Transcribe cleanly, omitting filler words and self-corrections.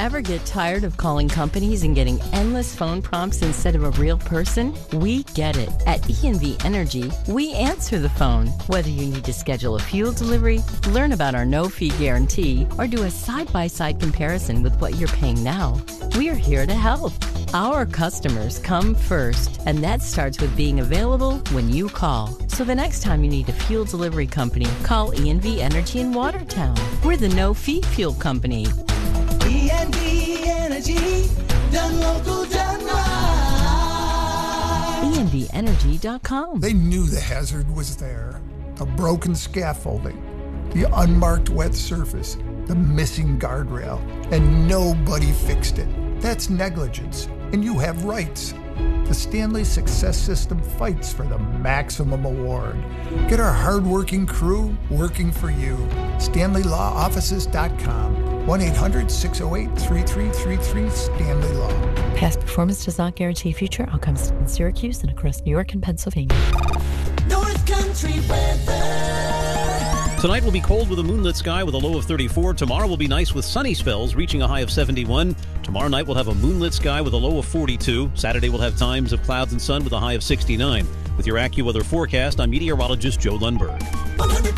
Ever get tired of calling companies and getting endless phone prompts instead of a real person? We get it. At ENV Energy, we answer the phone. Whether you need to schedule a fuel delivery, learn about our no-fee guarantee, or do a side-by-side comparison with what you're paying now, we are here to help. Our customers come first, and that starts with being available when you call. So the next time you need a fuel delivery company, call ENV Energy in Watertown. We're the no-fee fuel company. ENV Energy, done local, done right. ENVEnergy.com. They knew the hazard was there. The broken scaffolding, the unmarked wet surface, the missing guardrail, and nobody fixed it. That's negligence, and you have rights. The Stanley Success System fights for the maximum award. Get our hardworking crew working for you. StanleyLawOffices.com. 1-800-608-3333, Stanley Law. Past performance does not guarantee future outcomes in Syracuse and across New York and Pennsylvania. North Country weather. Tonight will be cold with a moonlit sky with a low of 34. Tomorrow will be nice with sunny spells, reaching a high of 71. Tomorrow night we'll have a moonlit sky with a low of 42. Saturday we'll have times of clouds and sun with a high of 69. With your AccuWeather forecast, I'm meteorologist Joe Lundberg. 100.